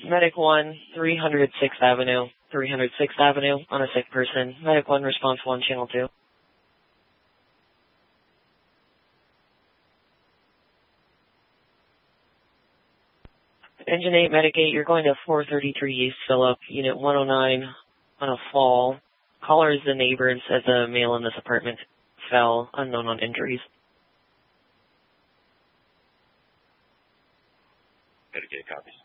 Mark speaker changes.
Speaker 1: Medic 1, 306th Avenue. 306th Avenue on a sick person. Medic 1, response 1, channel 2. Engine 8, Medic 8, you're going to 433 East Phillip, Unit 109 on a fall. Caller is the neighbor and says a male in this apartment fell, unknown on injuries.
Speaker 2: Medic 8 copies.